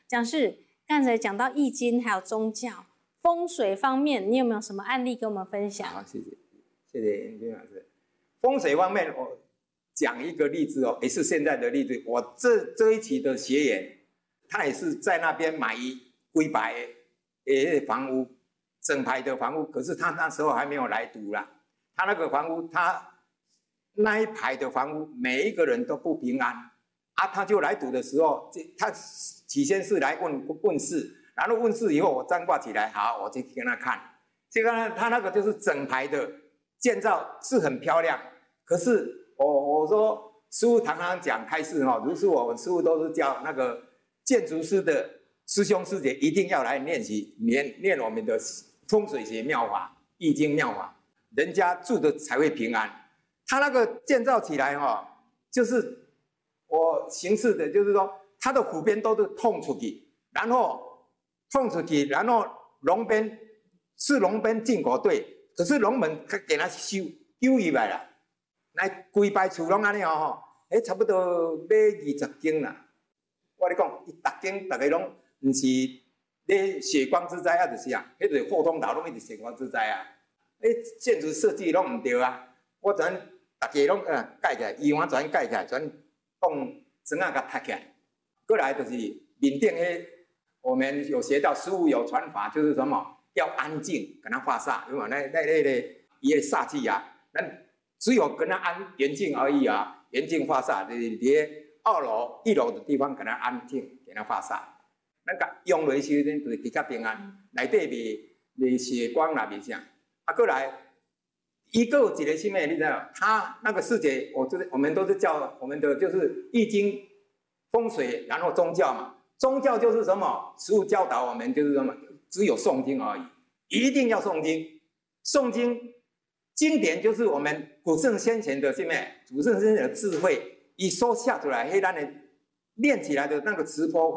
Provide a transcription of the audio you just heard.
讲师刚才讲到易经还有宗教风水方面，你有没有什么案例跟我们分享？ 好，谢谢严君老师。风水方面，我讲一个例子哦，也是现在的例子。我这一期的学员，他也是在那边买几排的房屋，整排的房屋，可是他那时候还没有来读啦。他那个房屋，他那一排的房屋，每一个人都不平安啊。他就来读的时候，他起先是来问事，然后问事以后，我占卦起来，好，我就跟他看。这个呢，他那个就是整排的建造是很漂亮，可是我说师父常常讲开示哈，如是我们师父都是叫那个建筑师的师兄师姐一定要来练习练我们的风水学妙法、易经妙法。人家住的才会平安。他那个建造起来就是我形式的，就是说他的湖边都是通出去，然后龙边是龙边进口对，可是龙门给他修起来了，来规排厝拢安尼差不多买20间啦。我跟你讲，逐间大家拢唔是咧血光之灾啊，就是啊，迄个后通道拢一直血光之灾啊。建筑设计拢唔对啊！我全大家拢盖起来，衣碗全盖起来，全用砖啊甲搭起来。过来就是面顶我们有学到师父有传法，就是什么要安静，跟他化煞，因为那伊的煞气啊，咱只有跟他安严静而已啊，严静化煞。你2楼、1楼的地方跟他安静，给他化煞。咱甲用落时阵就是比较平安，内底未血光啦，未啥。过来，一个几个新妹，你知道，他那个师姐，我们都是叫我们的就是易经、风水，然后宗教嘛。宗教就是什么？师父教导我们就是什么？只有诵经而已，一定要诵经。诵经经典就是我们古圣先贤的什么？古圣先贤的智慧，一说下出来，黑咱的练起来的那个磁波。